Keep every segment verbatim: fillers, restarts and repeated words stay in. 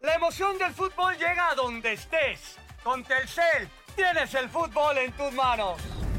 La emoción del fútbol llega a donde estés. Con Telcel, tienes el fútbol en tus manos.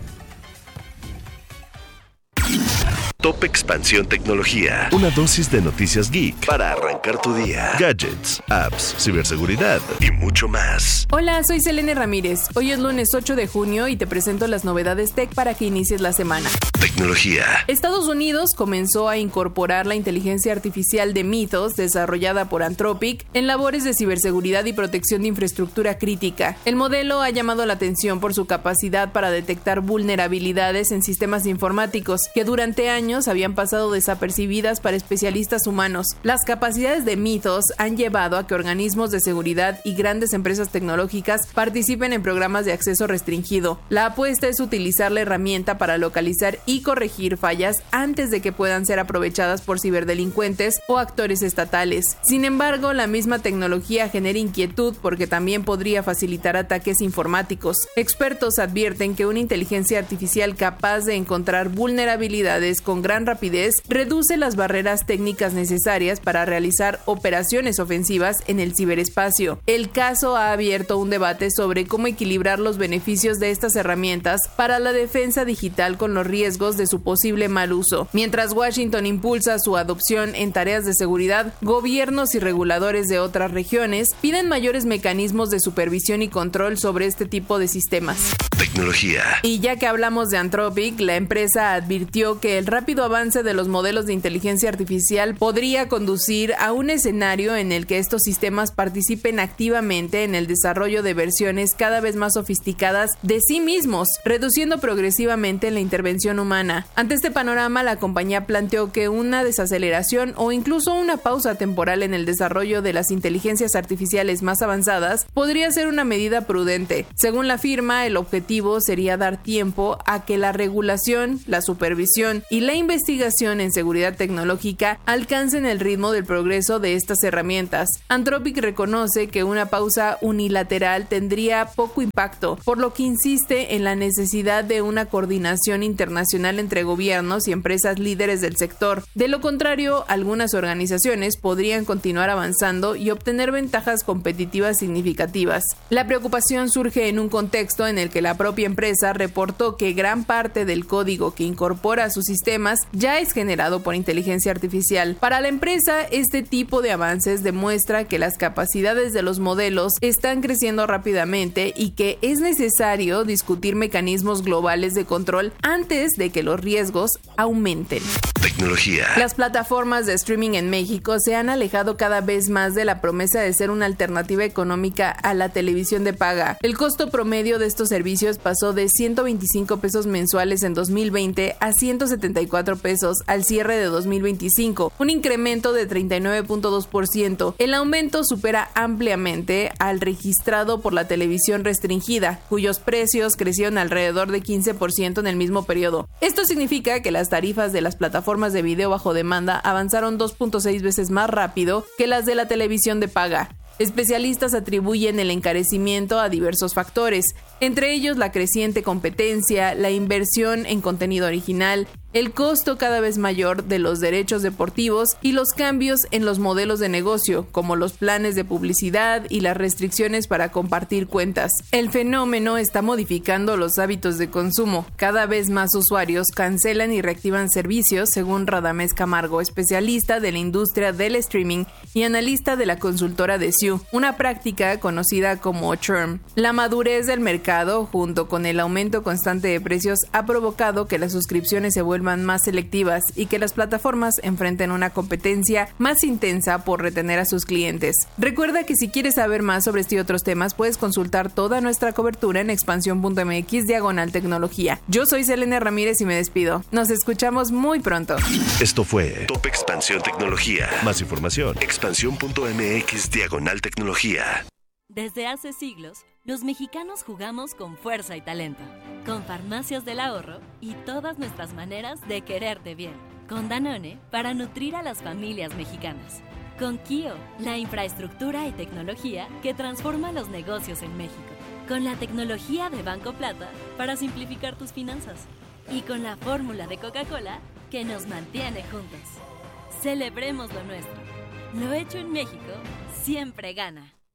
Top Expansión Tecnología. Una dosis de noticias geek para arrancar tu día. Gadgets, apps, ciberseguridad y mucho más. Hola, soy Selene Ramírez. Hoy es lunes ocho de junio y te presento las novedades tech para que inicies la semana. Tecnología. Estados Unidos comenzó a incorporar la inteligencia artificial de Mythos, desarrollada por Anthropic, en labores de ciberseguridad y protección de infraestructura crítica. El modelo ha llamado la atención por su capacidad para detectar vulnerabilidades en sistemas informáticos que durante años habían pasado desapercibidas para especialistas humanos. Las capacidades de Mythos han llevado a que organismos de seguridad y grandes empresas tecnológicas participen en programas de acceso restringido. La apuesta es utilizar la herramienta para localizar y corregir fallas antes de que puedan ser aprovechadas por ciberdelincuentes o actores estatales. Sin embargo, la misma tecnología genera inquietud porque también podría facilitar ataques informáticos. Expertos advierten que una inteligencia artificial capaz de encontrar vulnerabilidades con gran rapidez reduce las barreras técnicas necesarias para realizar operaciones ofensivas en el ciberespacio. El caso ha abierto un debate sobre cómo equilibrar los beneficios de estas herramientas para la defensa digital con los riesgos de su posible mal uso. Mientras Washington impulsa su adopción en tareas de seguridad, gobiernos y reguladores de otras regiones piden mayores mecanismos de supervisión y control sobre este tipo de sistemas. Tecnología. Y ya que hablamos de Anthropic, la empresa advirtió que el rápido avance de los modelos de inteligencia artificial podría conducir a un escenario en el que estos sistemas participen activamente en el desarrollo de versiones cada vez más sofisticadas de sí mismos, reduciendo progresivamente la intervención humana. Ante este panorama, la compañía planteó que una desaceleración o incluso una pausa temporal en el desarrollo de las inteligencias artificiales más avanzadas podría ser una medida prudente. Según la firma, el objetivo sería dar tiempo a que la regulación, la supervisión y la investigación en seguridad tecnológica alcancen el ritmo del progreso de estas herramientas. Anthropic reconoce que una pausa unilateral tendría poco impacto, por lo que insiste en la necesidad de una coordinación internacional entre gobiernos y empresas líderes del sector. De lo contrario, algunas organizaciones podrían continuar avanzando y obtener ventajas competitivas significativas. La preocupación surge en un contexto en el que la propia empresa reportó que gran parte del código que incorpora a sus sistemas ya es generado por inteligencia artificial. Para la empresa, este tipo de avances demuestra que las capacidades de los modelos están creciendo rápidamente y que es necesario discutir mecanismos globales de control antes de que los riesgos aumenten. Tecnología. Las plataformas de streaming en México se han alejado cada vez más de la promesa de ser una alternativa económica a la televisión de paga. El costo promedio de estos servicios pasó de ciento veinticinco pesos mensuales en dos mil veinte a ciento setenta y cuatro pesos al cierre de dos mil veinticinco, un incremento de treinta y nueve punto dos por ciento. El aumento supera ampliamente al registrado por la televisión restringida, cuyos precios crecieron alrededor de quince por ciento en el mismo periodo. Esto significa que las tarifas de las plataformas de video bajo demanda avanzaron dos punto seis veces más rápido que las de la televisión de paga. Especialistas atribuyen el encarecimiento a diversos factores, entre ellos la creciente competencia, la inversión en contenido original, el costo cada vez mayor de los derechos deportivos y los cambios en los modelos de negocio, como los planes de publicidad y las restricciones para compartir cuentas. El fenómeno está modificando los hábitos de consumo. Cada vez más usuarios cancelan y reactivan servicios, según Radamés Camargo, especialista de la industria del streaming y analista de la consultora de S I U, una práctica conocida como churn. La madurez del mercado, junto con el aumento constante de precios, ha provocado que las suscripciones se vuelvan más selectivas y que las plataformas enfrenten una competencia más intensa por retener a sus clientes. Recuerda que si quieres saber más sobre este y otros temas, puedes consultar toda nuestra cobertura en expansión punto m x diagonal tecnología. Yo soy Selene Ramírez y me despido. Nos escuchamos muy pronto. Esto fue Top Expansión Tecnología. Más información, expansión punto m x diagonal tecnología. Desde hace siglos, los mexicanos jugamos con fuerza y talento, con Farmacias del Ahorro y todas nuestras maneras de quererte bien, con Danone para nutrir a las familias mexicanas, con Kio, la infraestructura y tecnología que transforma los negocios en México, con la tecnología de Banco Plata para simplificar tus finanzas y con la fórmula de Coca-Cola que nos mantiene juntos. Celebremos lo nuestro. Lo hecho en México siempre gana.